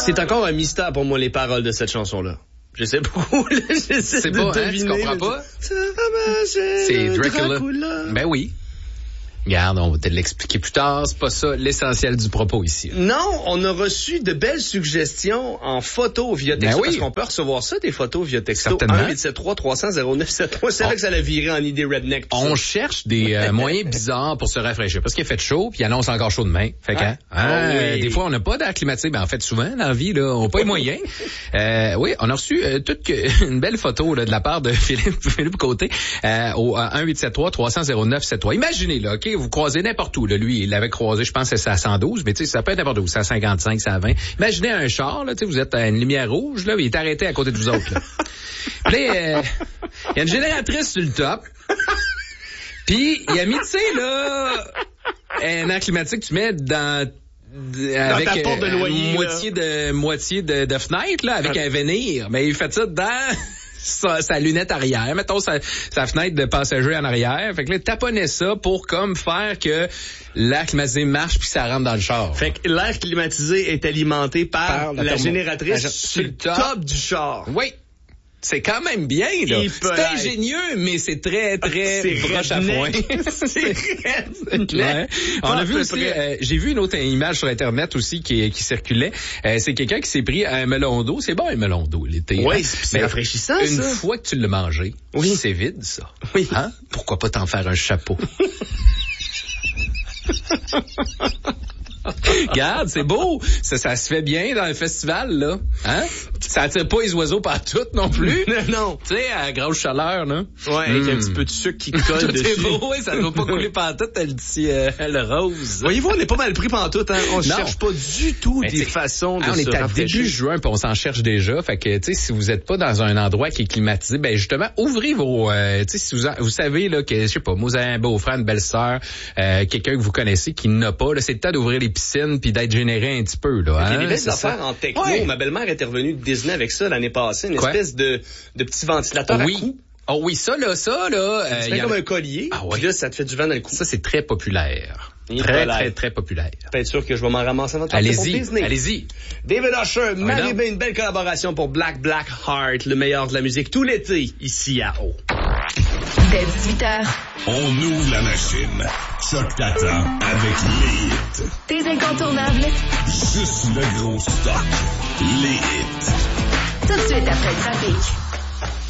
C'est encore un mystère pour moi, les paroles de cette chanson-là. Je sais beaucoup. C'est pas, tu comprends pas? C'est Dracula. Ben oui. Regarde, on va te l'expliquer plus tard. C'est pas ça l'essentiel du propos ici. Non, on a reçu de belles suggestions en photo via texto. Parce qu'on peut recevoir ça, des photos via texto. Certainement. 1-873-300-0973. C'est vrai que ça l'a viré en idée redneck. On cherche des moyens bizarres pour se rafraîchir. Parce qu'il fait chaud, puis il annonce encore chaud demain. Fait que, des fois, on n'a pas d'air climatisé. Ben, en fait, souvent, dans la vie, là, on n'a pas les moyens. Oui, on a reçu une belle photo là, de la part de Philippe Côté au 1-873-300-0973. Imaginez, là, OK? Vous croisez n'importe où. Là. Lui, il l'avait croisé, je pense que c'est à 112, mais tu sais, ça peut être n'importe où. C'est à 55, c'est à 20. Imaginez un char, là, tu sais, vous êtes à une lumière rouge, là, il est arrêté à côté de vous autres. Là. Puis là, il y a une génératrice sur le top. Puis, il a mis, tu sais, là, un air climatique que tu mets avec ta porte de loyer, moitié de fenêtre, là, avec un venir. Mais il fait ça dans... sa lunette arrière, mettons sa fenêtre de passager en arrière. Fait que là, taponnait ça pour comme faire que l'air climatisé marche puis ça rentre dans le char. Fait que l'air climatisé est alimenté par la génératrice sur le top du char. Oui. C'est quand même bien, là. C'est ingénieux, mais c'est très, très broche à foin. C'est clair. On a vu aussi, j'ai vu une autre image sur Internet aussi qui circulait. C'est quelqu'un qui s'est pris un melon d'eau. C'est bon, un melon d'eau, l'été. Oui, c'est rafraîchissant, ça. Une fois que tu l'as mangé, c'est vide, ça. Oui. Hein? Pourquoi pas t'en faire un chapeau? Regarde, c'est beau. Ça se fait bien dans un festival, là. Hein? Ça attire pas les oiseaux partout non plus. Non. Tu sais, à grosse chaleur, là. Ouais, avec un petit peu de sucre qui colle dessus. C'est beau, oui, ça ne va pas couler pantoute, le rose. Voyez-vous, on n'est pas mal pris pantoute, hein. On cherche pas du tout des façons de se rafraîchir. On est à début juin, puis on s'en cherche déjà. Fait que, tu sais, si vous êtes pas dans un endroit qui est climatisé, ben justement, ouvrez vos... tu sais, si vous savez, là, que, je sais pas, moi, vous avez un beau-frère, une belle-sœur, quelqu'un que vous connaissez qui n'a pas, là, c'est le temps d'ouvrir les piscines puis d'être généré un petit peu, là. Il y a des belles affaires en techno. Ouais. Ma belle-mère est revenue de Disney avec ça l'année passée, une espèce de petit ventilateur à cou. Oh oui, ça là. Tu fais comme un collier, puis là, ça te fait du vent dans le cou. Ça, c'est très populaire. Très populaire. Peut-être sûr que je vais m'en ramasser avant de partir pour Disney. Allez-y. David Usher, Marie-Bé, une belle collaboration pour Black Heart, le meilleur de la musique tout l'été, ici à Haut. Dès 18h. On ouvre la machine. Choc t'attend avec les hits. Tes incontournables. Juste le gros stock. Les hits. Tout de suite après le trafic.